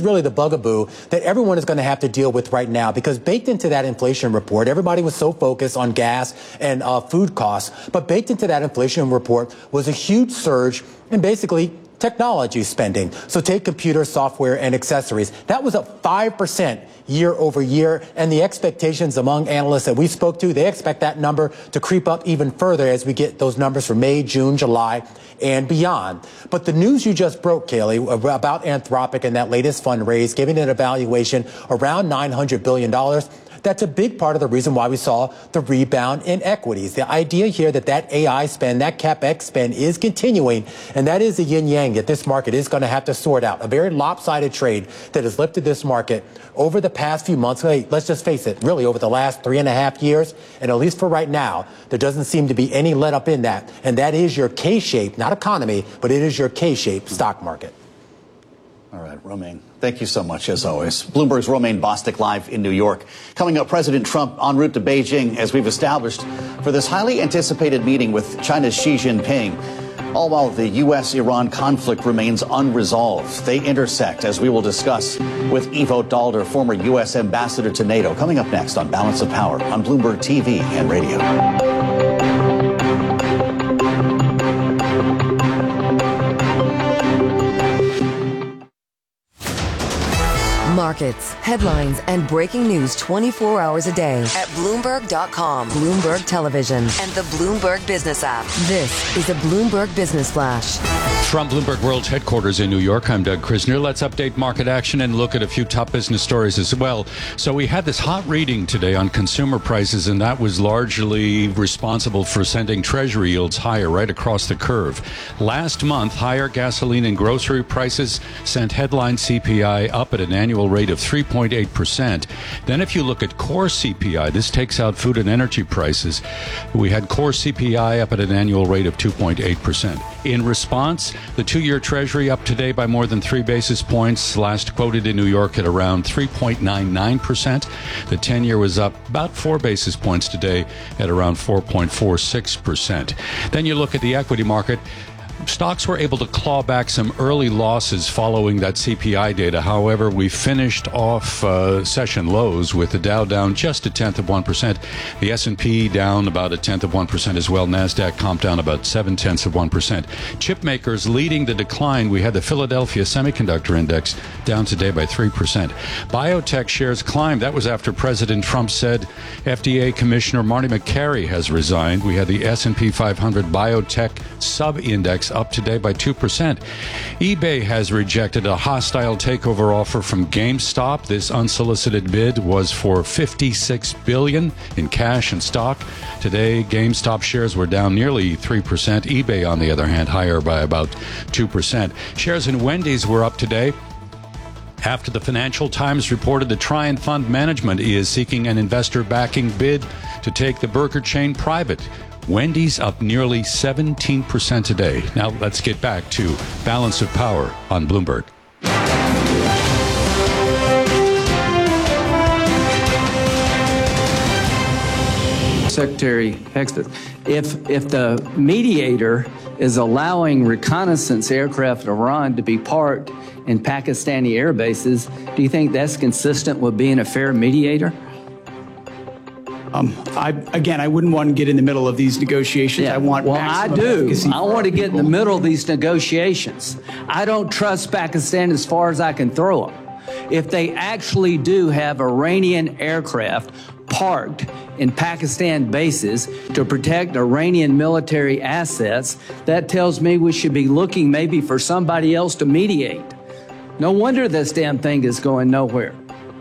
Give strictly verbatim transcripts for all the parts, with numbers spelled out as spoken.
really the bugaboo that everyone is going to have to deal with right now, because baked into that inflation report, everybody was so focused on gas and uh, food costs, but baked into that inflation report was a huge surge in basically technology spending. So take computer software and accessories. That was up five percent year over year. And the expectations among analysts that we spoke to, they expect that number to creep up even further as we get those numbers for May, June, July, and beyond. But the news you just broke, Kayleigh, about Anthropic and that latest fundraise, giving it a valuation around nine hundred billion dollars, that's a big part of the reason why we saw the rebound in equities. The idea here that that A I spend, that CapEx spend is continuing, and that is the yin-yang that this market is going to have to sort out. A very lopsided trade that has lifted this market over the past few months. Hey, let's just face it, really over the last three and a half years, and at least for right now, there doesn't seem to be any let up in that. And that is your K-shaped, not economy, but it is your K-shaped stock market. All right, Romaine, thank you so much, as always. Bloomberg's Romaine Bostick live in New York. Coming up, President Trump en route to Beijing, as we've established, for this highly anticipated meeting with China's Xi Jinping. All while the U S Iran conflict remains unresolved. They intersect, as we will discuss with Ivo Daalder, former U S ambassador to NATO. Coming up next on Balance of Power on Bloomberg T V and radio. Markets, headlines, and breaking news twenty-four hours a day at Bloomberg dot com, Bloomberg Television, and the Bloomberg Business app. This is a Bloomberg Business Flash. From Bloomberg World's headquarters in New York, I'm Doug Krisner. Let's update market action and look at a few top business stories as well. So we had this hot reading today on consumer prices, and that was largely responsible for sending Treasury yields higher right across the curve. Last month, higher gasoline and grocery prices sent headline C P I up at an annual rate of three point eight percent. Then if you look at core C P I, this takes out food and energy prices, we had core C P I up at an annual rate of two point eight percent. In response, the two-year Treasury up today by more than three basis points, last quoted in New York at around three point nine nine percent. The ten-year was up about four basis points today at around four point four six percent. Then you look at the equity market. Stocks were able to claw back some early losses following that C P I data. However, we finished off uh, session lows with the Dow down just a tenth of one percent. The S and P down about a tenth of one percent as well. NASDAQ comp down about seven tenths of one percent. Chip makers leading the decline. We had the Philadelphia Semiconductor Index down today by three percent. Biotech shares climbed. That was after President Trump said F D A Commissioner Marty Makary has resigned. We had the S and P five hundred Biotech Sub-Index up today by two percent. eBay has rejected a hostile takeover offer from GameStop. This unsolicited bid was for fifty-six billion dollars in cash and stock. Today, GameStop shares were down nearly three percent. eBay, on the other hand, higher by about two percent. Shares in Wendy's were up today after the Financial Times reported that Trian Fund Management is seeking an investor backing bid to take the burger chain private. Wendy's up nearly seventeen percent today. Now let's get back to Balance of Power on Bloomberg. Secretary Hexton, if if the mediator is allowing reconnaissance aircraft of Iran to be parked in Pakistani air bases, do you think that's consistent with being a fair mediator? Um, I, again, I wouldn't want to get in the middle of these negotiations. Yeah. I want well, I do. I want to get in the middle of these negotiations. I don't trust Pakistan as far as I can throw them. If they actually do have Iranian aircraft parked in Pakistan bases to protect Iranian military assets, that tells me we should be looking maybe for somebody else to mediate. No wonder this damn thing is going nowhere.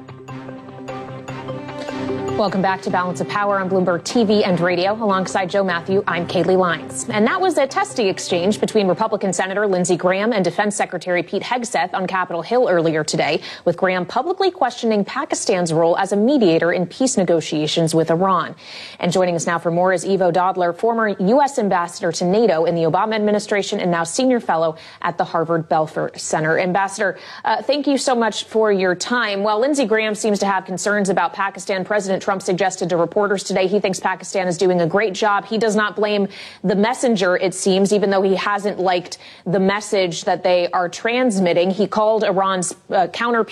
Welcome back to Balance of Power on Bloomberg T V and radio. Alongside Joe Matthew, I'm Kayleigh Lines. And that was a testy exchange between Republican Senator Lindsey Graham and Defense Secretary Pete Hegseth on Capitol Hill earlier today, with Graham publicly questioning Pakistan's role as a mediator in peace negotiations with Iran. And joining us now for more is Ivo Daalder, former U S ambassador to NATO in the Obama administration and now senior fellow at the Harvard Belfer Center. Ambassador, uh, thank you so much for your time. Well, Lindsey Graham seems to have concerns about Pakistan. President Trump suggested to reporters today he thinks Pakistan is doing a great job. He does not blame the messenger, it seems, even though he hasn't liked the message that they are transmitting. He called Iran's uh, counter